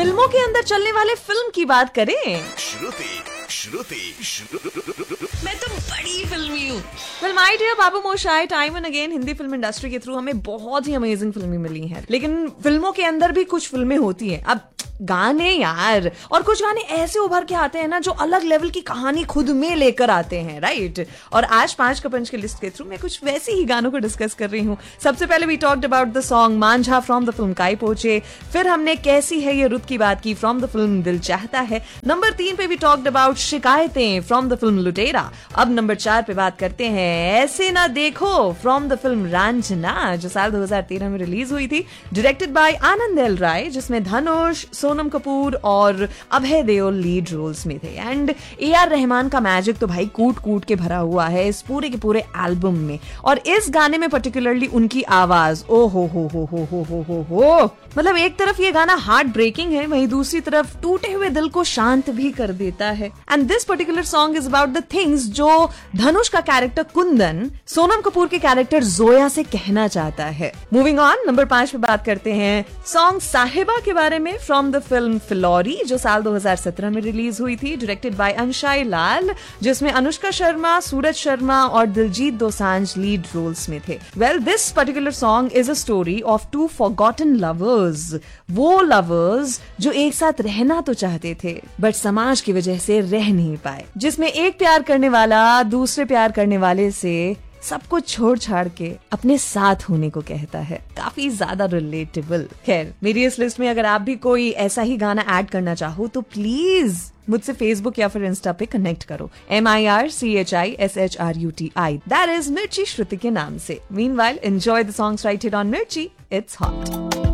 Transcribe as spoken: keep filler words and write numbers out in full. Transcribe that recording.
फिल्मों के अंदर चलने वाले फिल्म की बात करें। श्रुति श्रुति श्रुति मैं तो बड़ी फिल्मी हूँ। Well my dear Babu मोशाय, time and again Hindi film industry के थ्रू हमें बहुत ही अमेजिंग फिल्में मिली हैं, लेकिन फिल्मों के अंदर भी कुछ फिल्में होती हैं। अब गाने यार, और कुछ गाने ऐसे उभर के आते हैं ना जो अलग लेवल की कहानी खुद में लेकर आते हैं, राइट। और आज पांच का पंच की लिस्ट के थ्रू मैं कुछ वैसे ही गानों को डिस्कस कर रही हूँ। सबसे पहले we talked about the song Manjha from the film काई पोचे, फिर हमने कैसी है ये रुत की बात की फ्रॉम द फिल्म दिल चाहता है। नंबर तीन पे वी टॉक्ड अबाउट शिकायतें फ्रॉम द फिल्म लुटेरा। अब नंबर चार पे बात करते हैं ऐसे ना देखो फ्रॉम द फिल्म रांझना, जो साल दो हज़ार तेरह में रिलीज हुई थी, डायरेक्टेड बाय आनंद एल राय, जिसमें धनुष, सोनम कपूर और अभय देओल लीड रोल्स में थे। एंड ए आर रहमान का मैजिक तो भाई कूट कूट के भरा हुआ है इस पूरे के पूरे एल्बम में, और इस गाने में पर्टिकुलरली उनकी आवाज ओ हो हो हो हो हो हो हो हो मतलब एक तरफ ये गाना हार्ट ब्रेकिंग है, वहीं दूसरी तरफ टूटे हुए दिल को शांत भी कर देता है। And this particular song is about the things जो धनुष का कैरेक्टर कुंदन सोनम कपूर के कैरेक्टर जोया से कहना चाहता है। मूविंग ऑन, नंबर पांच पे बात करते हैं सॉन्ग साहिबा के बारे में फ्रॉम द फिल्म फिलौरी, जो साल दो हज़ार सत्रह में रिलीज हुई थी, डायरेक्टेड बाय अंशाई लाल, जिसमें अनुष्का शर्मा, सूरज शर्मा और दिलजीत दोसांझ लीड रोल्स में थे। Well this particular song is a story of to forgotten lovers, वो लवर्स जो एक साथ रहना तो चाहते थे बट समाज की वजह से रह नहीं पाए, जिसमें एक प्यार करने वाला दूसरे प्यार करने वाले से सब कुछ छोड़ छाड़ के अपने साथ होने को कहता है। काफी ज्यादा रिलेटेबल। खैर, मेरी इस लिस्ट में अगर आप भी कोई ऐसा ही गाना ऐड करना चाहो तो प्लीज मुझसे फेसबुक या फिर इंस्टा पे कनेक्ट करो, M I R C H I S H R U T I, that is मिर्ची श्रुति के नाम से। Meanwhile enjoy the songs righted on मिर्ची, इट्स हॉट।